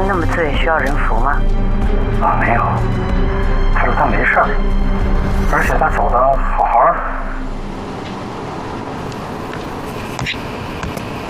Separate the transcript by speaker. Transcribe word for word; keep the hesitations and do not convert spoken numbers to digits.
Speaker 1: 那么醉，需要人扶吗？
Speaker 2: 啊，没有。他说他没事儿，而且他走的好好的。